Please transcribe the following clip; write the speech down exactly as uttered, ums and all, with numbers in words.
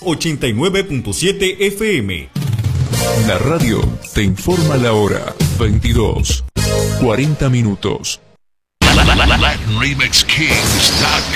ochenta y nueve punto siete F M. La radio te informa la hora. veintidós, cuarenta minutos. Latin Remix Kings.